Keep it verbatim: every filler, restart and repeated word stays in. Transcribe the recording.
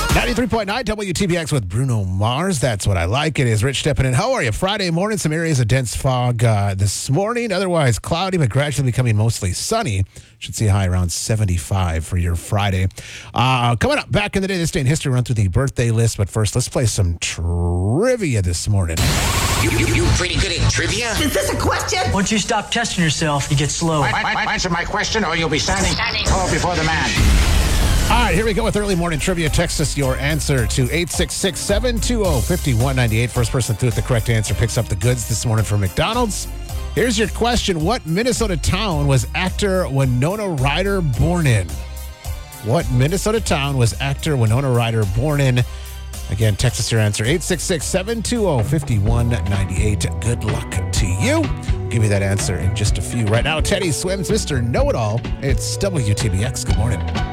ninety-three point nine W T B X with Bruno Mars. That's what I like. It is Rich stepping in. How are you? Friday morning, some areas of dense fog uh, this morning. Otherwise cloudy, but gradually becoming mostly sunny. Should see a high around seventy-five for your Friday. Uh, coming up, back in the day, this day in history, run through the birthday list. But first, let's play some trivia this morning. You, you, you pretty good at trivia? Is this a question? Once you stop testing yourself, you get slow. I, I, I, answer my question or you'll be standing tall before the man. All right, here we go with early morning trivia. Text us your answer to eight six six, seven two zero, five one nine eight. First person through with the correct answer picks up the goods this morning from McDonald's. Here's your question. What Minnesota town was actor Winona Ryder born in? What Minnesota town was actor Winona Ryder born in? Again, text us your answer, eight six six, seven two zero, five one nine eight. Good luck to you. We'll give you that answer in just a few. Right now, Teddy Swims, Mister Know-It-All. It's W T B X. Good morning.